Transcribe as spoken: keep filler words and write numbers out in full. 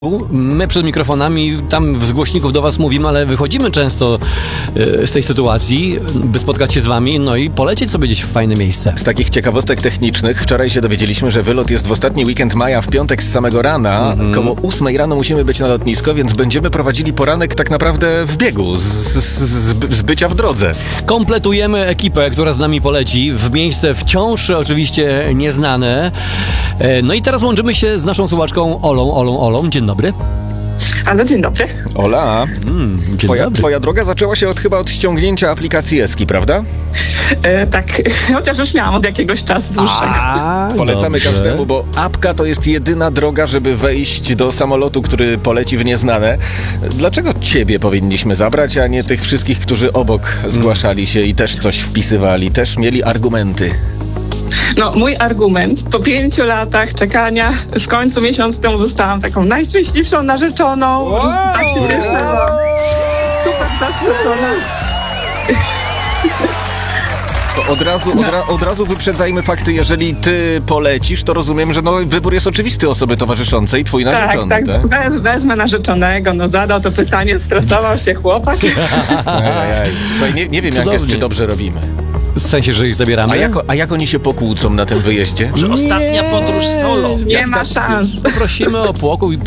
My przed mikrofonami, tam z głośników do was mówimy, ale wychodzimy często e, z tej sytuacji, by spotkać się z wami, no i polecieć sobie gdzieś w fajne miejsce. Z takich ciekawostek technicznych wczoraj się dowiedzieliśmy, że wylot jest w ostatni weekend maja w piątek z samego rana. Mm-hmm. Koło ósmej rano musimy być na lotnisko, więc będziemy prowadzili poranek tak naprawdę w biegu, z, z, z, z bycia w drodze. Kompletujemy ekipę, która z nami poleci w miejsce wciąż oczywiście nieznane. E, no i teraz łączymy się z naszą słuchaczką Olą, Olą, Olą. Dzień dobry. Halo, dzień dobry. Ola, Mm, dzień twoja, dobry. twoja droga zaczęła się od chyba od ściągnięcia aplikacji Eski, prawda? E, tak, chociaż już miałam od jakiegoś czasu dłuższego. A, Polecamy dobrze. każdemu, bo apka to jest jedyna droga, żeby wejść do samolotu, który poleci w nieznane. Dlaczego ciebie powinniśmy zabrać, a nie tych wszystkich, którzy obok zgłaszali się i też coś wpisywali, też mieli argumenty? No, mój argument, po pięciu latach czekania, w końcu miesiąc temu zostałam taką najszczęśliwszą narzeczoną. Wow! Tak się cieszyłam. Super zaskoczona. To od razu, od, ra, od razu wyprzedzajmy fakty. Jeżeli ty polecisz, to rozumiem, że no, wybór jest oczywisty osoby towarzyszącej, twój Tak, narzeczony, tak, tak? wez, wezmę narzeczonego, no zadał to pytanie, stresował się chłopak. Ej, Słuchaj, nie, nie wiem, jak Cudownie. jest, czy dobrze robimy. W sensie, że ich zabieramy? A jak, a jak oni się pokłócą na tym wyjeździe? Że ostatnia podróż solo. Nie Jak ma tak szans. Prosimy o pokój.